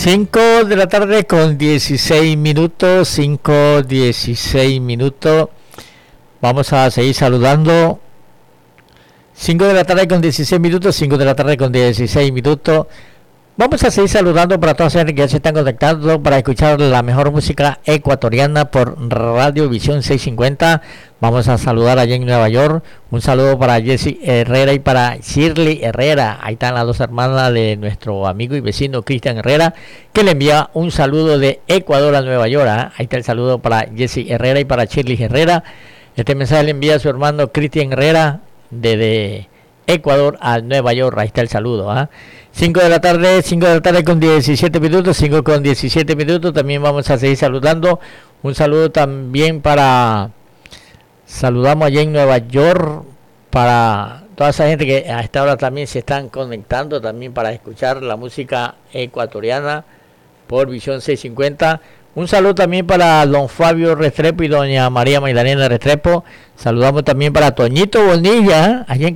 5 de la tarde con 16 minutos, 5:16 minutos. Vamos a seguir saludando. 5 de la tarde con 16 minutos, 5 de la tarde con 16 minutos. Vamos a seguir saludando para todos los que ya se están conectando para escuchar la mejor música ecuatoriana por Radio Visión 650. Vamos a saludar allá en Nueva York. Un saludo para Jessy Herrera y para Shirley Herrera. Ahí están las dos hermanas de nuestro amigo y vecino Cristian Herrera, que le envía un saludo de Ecuador a Nueva York. Ahí está el saludo para Jessy Herrera y para Shirley Herrera. Este mensaje le envía a su hermano Cristian Herrera desde Ecuador a Nueva York. Ahí está el saludo. 5 de la tarde con 17 minutos, 5 con 17 minutos. También vamos a seguir saludando. Un saludo también saludamos allá en Nueva York para toda esa gente que a esta hora también se están conectando también para escuchar la música ecuatoriana por Visión 650. Un saludo también para don Fabio Restrepo y doña María Magdalena Restrepo. Saludamos también para Toñito Bonilla, allá en